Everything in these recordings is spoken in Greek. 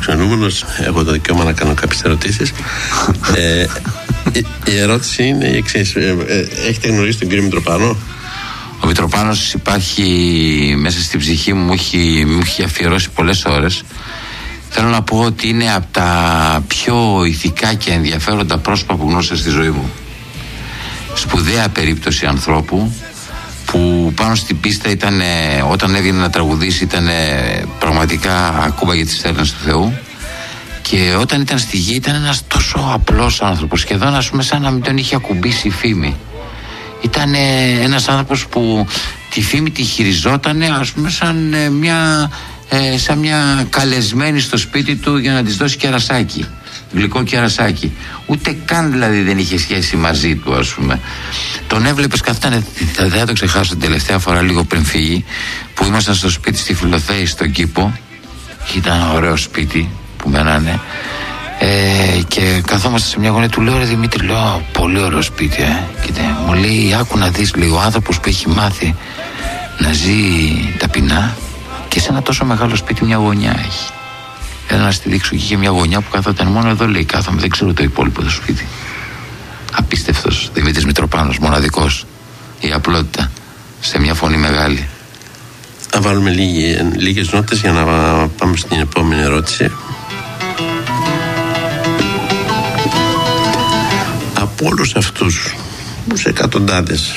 φιλοξενούμενος, έχω το δικαίωμα να κάνω κάποιες ερωτήσεις. Η ερώτηση είναι η εξής. Έχετε γνωρίσει τον κύριο Μητροπάνο? Ο Μητροπάνος υπάρχει μέσα στην ψυχή μου, μου έχει αφιερώσει πολλές ώρες. Θέλω να πω ότι είναι από τα πιο ηθικά και ενδιαφέροντα πρόσωπα που γνώρισα στη ζωή μου. Σπουδαία περίπτωση ανθρώπου που πάνω στην πίστα ήταν, όταν έβγαινε να τραγουδήσει, ήταν πραγματικά ακούμπαγε τις στέρνες του Θεού, και όταν ήταν στη γη ήταν ένας τόσο απλός άνθρωπος, σχεδόν ας πούμε σαν να μην τον είχε ακουμπήσει η φήμη. Ήταν ένας άνθρωπος που τη φήμη τη χειριζόταν ας πούμε σαν μια καλεσμένη στο σπίτι του για να της δώσει κερασάκι, γλυκό κερασάκι. Ούτε καν δηλαδή δεν είχε σχέση μαζί του, ας πούμε. Τον έβλεπες, καθόταν, δεν θα το ξεχάσω, την τελευταία φορά λίγο πριν φύγει, που ήμασταν στο σπίτι στη Φιλοθέη στον Κήπο. Ήταν ένα ωραίο σπίτι που μένανε, και καθόμαστε σε μια γωνία. Του λέω, ρε Δημήτρη, λέω, πολύ ωραίο σπίτι, Κοίτα, μου λέει, άκου να δεις, λέει, ο άνθρωπος που έχει μάθει να ζει ταπεινά και σε ένα τόσο μεγάλο σπίτι μια γωνιά έχει. Έλα να στη δείξω. Και είχε μια γωνιά που καθόταν μόνο εδώ, λέει, κάθομαι, δεν ξέρω το υπόλοιπο το σπίτι. Απίστευτος Δημήτρης Μητροπάνος, μοναδικός. Η απλότητα σε μια φωνή μεγάλη. Θα βάλουμε λίγες νότες για να πάμε στην επόμενη ερώτηση. Από όλους αυτούς τους εκατοντάδες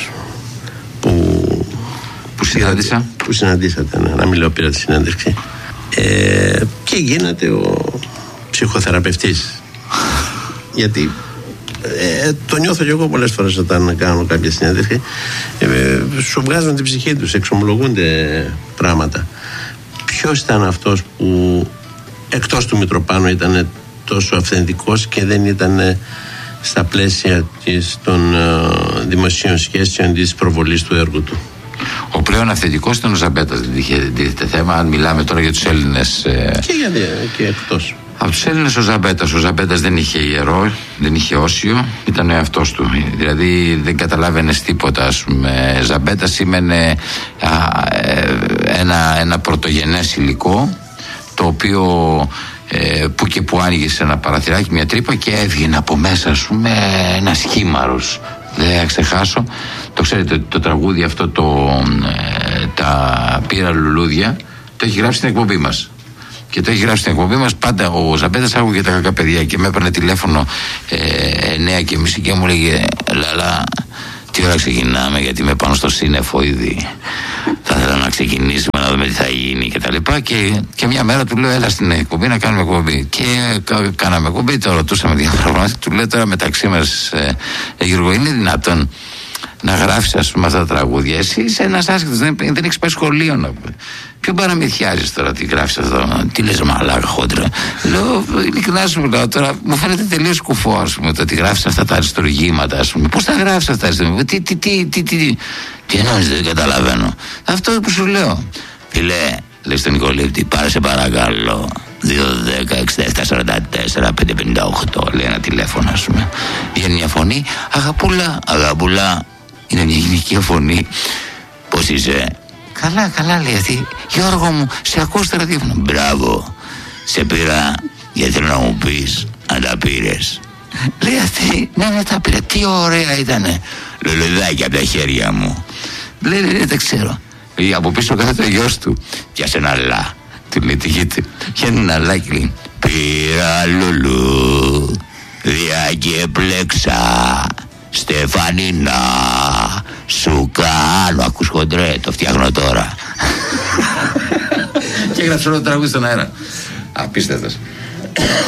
που συναντήσατε, να μην λέω πήρατε συνέντευξη, και γίνατε ο ψυχοθεραπευτής, γιατί το νιώθω και εγώ πολλές φορές όταν κάνω κάποια συνέντευξη, σου βγάζουν την ψυχή τους, εξομολογούνται πράγματα. Ποιος ήταν αυτός που εκτός του Μητροπάνου ήταν τόσο αυθεντικός και δεν ήταν στα πλαίσια των δημοσίων σχέσεων, της προβολής του έργου του? Ο πλέον αυθεντικός ήταν ο Ζαμπέτας, δεν είχε θέμα, αν μιλάμε τώρα για τους Έλληνες. Και εκτός. Από τους Έλληνες ο Ζαμπέτας δεν είχε ιερό, δεν είχε όσιο, ήταν εαυτός του. Δηλαδή δεν καταλάβαινες τίποτα, ας πούμε. Ζαμπέτας σήμαινε ένα πρωτογενές υλικό, το οποίο που και που άνοιγε σε ένα παραθυράκι, μια τρύπα, και έβγαινε από μέσα, ας πούμε, ένας χήμαρος. Δεν θα ξεχάσω, το ξέρετε, το τραγούδι αυτό, τα πήρα λουλούδια, το έχει γράψει στην εκπομπή μας. Και το έχει γράψει στην εκπομπή μας. Πάντα ο Ζαμπέτας άκουγε τα κακά παιδιά και με έπαιρνε τηλέφωνο 9:30 και μου λέγε, Λαλά, τι ώρα ξεκινάμε, γιατί είμαι πάνω στο σύννεφο ήδη. Θα ήθελα να ξεκινήσουμε, να δούμε τι θα γίνει και τα λοιπά. Και μια μέρα του λέω, έλα στην εκπομπή να κάνουμε εκπομπή. Και κάναμε εκπομπή, το ρωτούσαμε διάφορα πράγματα. Του λέω, τώρα μεταξύ μας, Γιώργο, είναι δυνατόν να γράφεις, ας πούμε, αυτά τα τραγούδια? Εσύ είσαι ένας άσχετος, δεν έχεις πάει σχολείο να πούμε. Ποιο παραμυθιάζεις τώρα, τι γράφεις αυτό? Τι λες, μαλάκα χόντρα? Λέω, ειλικρινά σου μιλάω τώρα, μου φαίνεται τελείως κουφό, ας πούμε, το ότι γράφεις αυτά τα αριστουργήματα, ας πούμε. Πώς τα γράφεις αυτά? Τι εννοείς, δεν καταλαβαίνω. Αυτό που σου λέω. Φίλε, λέει στον Νικολίτη, πάρε σε παρακαλώ 2-10-67-44-558, λέει ένα τηλέφωνο, ας πούμε. Βγαίνει μια φωνή, αγαπούλα, είναι μια γυναικεία φωνή. Πώς είσαι? Καλά, λέει αυτή. Γιώργο μου, σε ακούω στο ραδιόφωνο. Μπράβο, σε πήρα γιατί θέλω να μου πεις αν τα πήρες. Λέει αυτή, ναι, τα πήρα. Τι ωραία ήτανε. Λουλουδάκια από τα χέρια μου. Λέει, δεν τα ξέρω. Από πίσω κάθεται ο γιος του. Πιάσε ένα λα. Του λέει τη γη του. Πιάνει ένα λάκι, λέει, πήρα λουλού, και πλέξα, Στεφανίνα, σου κάνω. Ακούς χοντρέ, το φτιάχνω τώρα. Και έγραψε όλο το τραγούδι στον αέρα. Απίστευτος.